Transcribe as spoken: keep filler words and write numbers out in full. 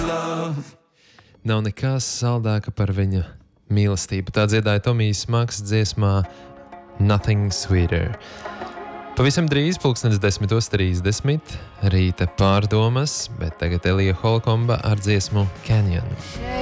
Nav nekas saldāka par viņa mīlestību. Tā dziedāja Tomijs Maks dziesmā Nothing Sweeter. Pavisam drīz pulkstenis desmitos trīsdesmit rīta pārdomas, bet tagad Elija Holkomba ar dziesmu Canyon.